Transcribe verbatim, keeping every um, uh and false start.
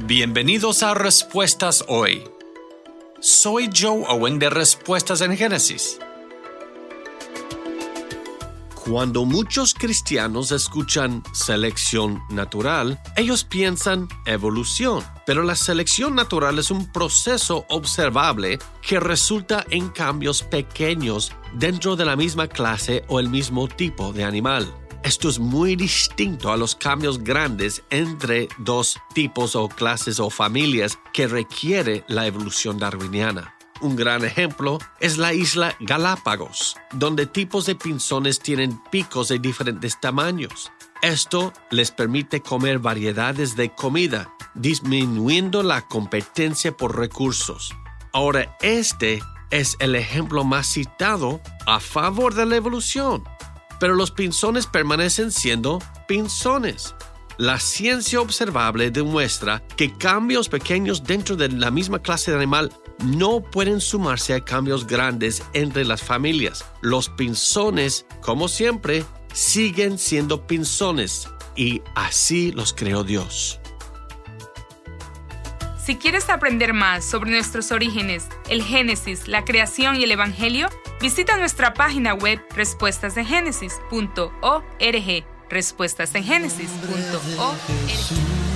Bienvenidos a Respuestas Hoy. Soy Joe Owen de Respuestas en Génesis. Cuando muchos cristianos escuchan selección natural, ellos piensan evolución, pero la selección natural es un proceso observable que resulta en cambios pequeños dentro de la misma clase o el mismo tipo de animal. Esto es muy distinto a los cambios grandes entre dos tipos o clases o familias que requiere la evolución darwiniana. Un gran ejemplo es la isla Galápagos, donde tipos de pinzones tienen picos de diferentes tamaños. Esto les permite comer variedades de comida, disminuyendo la competencia por recursos. Ahora, este es el ejemplo más citado a favor de la evolución. Pero los pinzones permanecen siendo pinzones. La ciencia observable demuestra que cambios pequeños dentro de la misma clase de animal no pueden sumarse a cambios grandes entre las familias. Los pinzones, como siempre, siguen siendo pinzones y así los creó Dios. Si quieres aprender más sobre nuestros orígenes, el Génesis, la creación y el Evangelio, visita nuestra página web respuestas en génesis punto org. respuestas en génesis punto org.